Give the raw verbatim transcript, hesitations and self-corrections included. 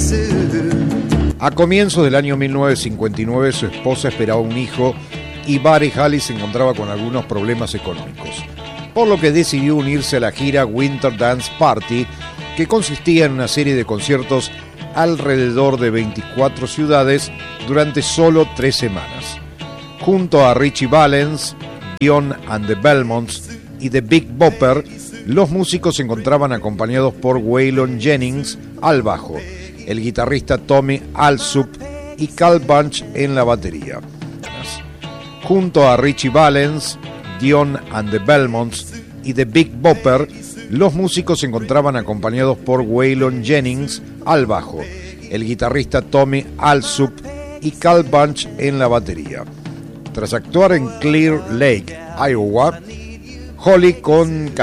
A comienzos del año mil novecientos cincuenta y nueve su esposa esperaba un hijo y Buddy Holly se encontraba con algunos problemas económicos, por lo que decidió unirse a la gira Winter Dance Party, que consistía en una serie de conciertos alrededor de veinticuatro ciudades durante solo tres semanas. Junto a Ritchie Valens, Dion and the Belmonts y The Big Bopper, los músicos se encontraban acompañados por Waylon Jennings al bajo, el guitarrista Tommy Allsup y Cal Bunch en la batería. Junto a Ritchie Valens, Dion and the Belmonts y The Big Bopper, los músicos se encontraban acompañados por Waylon Jennings al bajo, el guitarrista Tommy Allsup y Cal Bunch en la batería. Tras actuar en Clear Lake, Iowa, Holly con